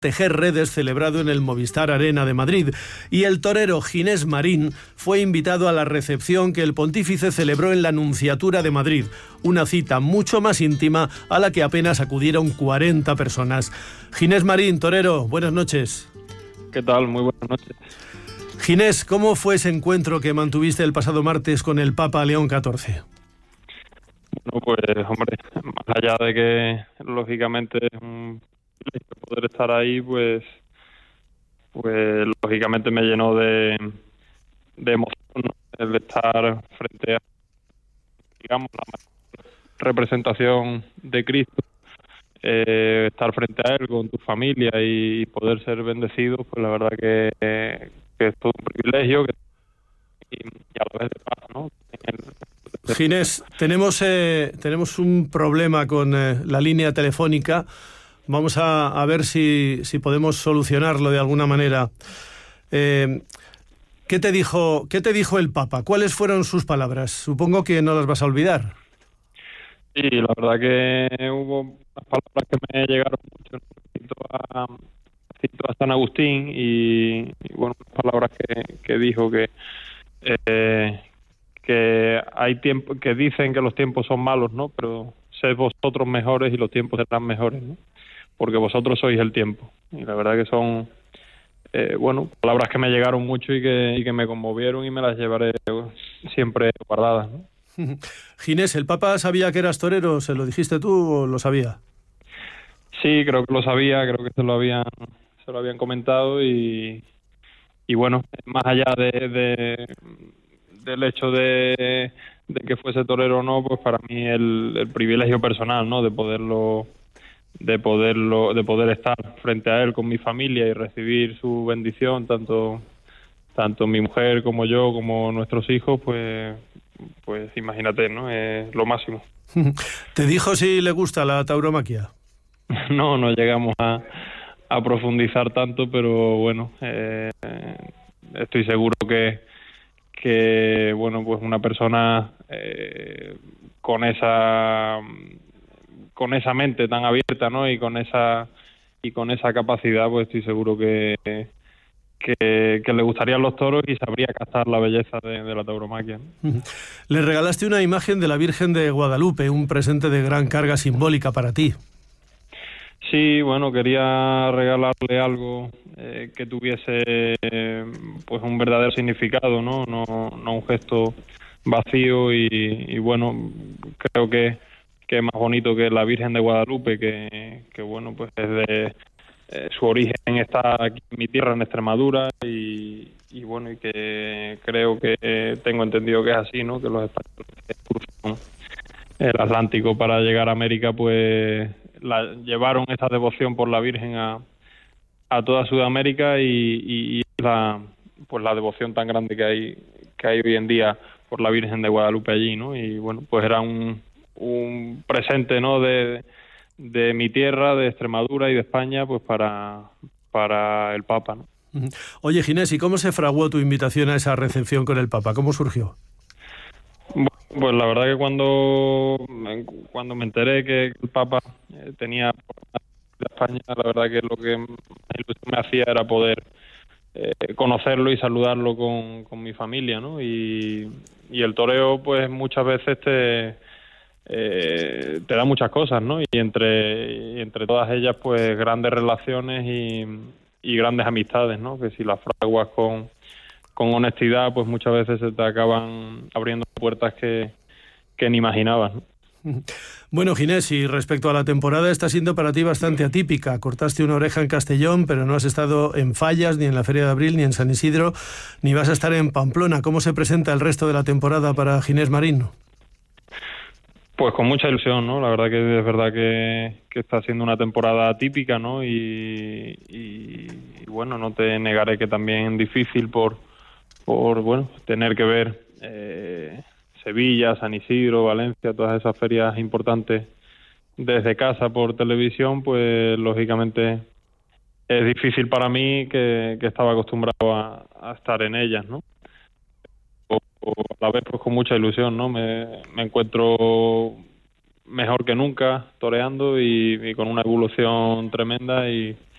tejer redes celebrado en el Movistar Arena de Madrid, y el torero Ginés Marín fue invitado a la recepción que el pontífice celebró en la Nunciatura de Madrid, una cita mucho más íntima a la que apenas acudieron 40 personas. Ginés Marín, torero, buenas noches. ¿Qué tal? Muy buenas noches. Ginés, ¿cómo fue ese encuentro que mantuviste el pasado martes con el Papa León XIV? Bueno, pues hombre, más allá de que lógicamente es un privilegio poder estar ahí, pues lógicamente me llenó de emoción, ¿no? El estar frente a, digamos, la mayor representación de Cristo, estar frente a él con tu familia y poder ser bendecido, pues la verdad que es todo un privilegio y a la vez de paz, ¿no? Ginés, tenemos un problema con la línea telefónica. Vamos a ver si podemos solucionarlo de alguna manera. ¿Qué te dijo el Papa? ¿Cuáles fueron sus palabras? Supongo que no las vas a olvidar. Sí, la verdad que hubo unas palabras que me llegaron mucho. Cito a San Agustín y bueno, palabras que dijo que hay tiempo, que dicen que los tiempos son malos, ¿no? Pero sed vosotros mejores y los tiempos serán mejores, ¿no? Porque vosotros sois el tiempo. Y la verdad que son palabras que me llegaron mucho y que me conmovieron y me las llevaré siempre guardadas, ¿no? Ginés, ¿el Papa sabía que eras torero? ¿Se lo dijiste tú o lo sabía? Sí, creo que lo sabía, creo que se lo habían comentado y bueno, más allá del hecho de que fuese torero o no, pues para mí el privilegio personal, ¿no? De poder estar frente a él con mi familia y recibir su bendición, tanto mi mujer como yo, como nuestros hijos, pues imagínate, ¿no? Es lo máximo. ¿Te dijo si le gusta la tauromaquia? No llegamos a profundizar tanto, pero bueno, estoy seguro que bueno, pues una persona con esa mente tan abierta, ¿no? y con esa capacidad, pues estoy seguro que le gustarían los toros y sabría captar la belleza de la tauromaquia, ¿no? Le regalaste una imagen de la Virgen de Guadalupe, un presente de gran carga simbólica para ti. Sí, bueno, quería regalarle algo que tuviese pues un verdadero significado, ¿no? No un gesto vacío y bueno, creo que es más bonito que la Virgen de Guadalupe, que bueno, pues es de su origen está aquí en mi tierra, en Extremadura, y bueno, y que creo que tengo entendido que es así, ¿no? Que los españoles que cruzan el Atlántico para llegar a América, pues llevaron esa devoción por la Virgen a toda Sudamérica y la devoción tan grande que hay hoy en día por la Virgen de Guadalupe allí, ¿no? Y bueno, pues era un presente, ¿no? de mi tierra, de Extremadura y de España, pues para el Papa, ¿no? Oye, Ginés, ¿y cómo se fraguó tu invitación a esa recepción con el Papa? ¿Cómo surgió? Bueno, pues la verdad que cuando me enteré que el Papa tenía de España, la verdad que lo que me hacía era poder conocerlo y saludarlo con mi familia, ¿no? Y el toreo, pues muchas veces te da muchas cosas, ¿no? Y entre todas ellas, pues grandes relaciones y grandes amistades, ¿no? Que si las fraguas con honestidad, pues muchas veces se te acaban abriendo puertas que ni imaginabas, ¿no? Bueno, Ginés, y respecto a la temporada, está siendo para ti bastante atípica. Cortaste una oreja en Castellón, pero no has estado en Fallas, ni en la Feria de Abril, ni en San Isidro, ni vas a estar en Pamplona. ¿Cómo se presenta el resto de la temporada para Ginés Marín? Pues con mucha ilusión, ¿no? La verdad que es verdad que está siendo una temporada atípica, ¿no? Y bueno, no te negaré que también difícil por bueno, tener que ver Sevilla, San Isidro, Valencia, todas esas ferias importantes desde casa por televisión, pues lógicamente es difícil para mí que estaba acostumbrado a estar en ellas, ¿no? O a la vez pues con mucha ilusión, ¿no? Me encuentro mejor que nunca toreando y con una evolución tremenda y